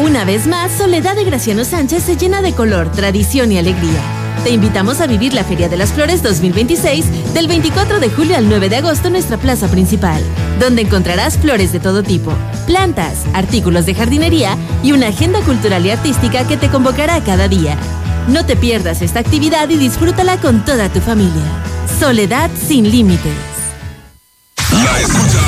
Una vez más, Soledad de Graciano Sánchez se llena de color, tradición y alegría. Te invitamos a vivir la Feria de las Flores 2026 del 24 de julio al 9 de agosto en nuestra plaza principal, donde encontrarás flores de todo tipo, plantas, artículos de jardinería y una agenda cultural y artística que te convocará cada día. No te pierdas esta actividad y disfrútala con toda tu familia. Soledad sin límites. La escuchas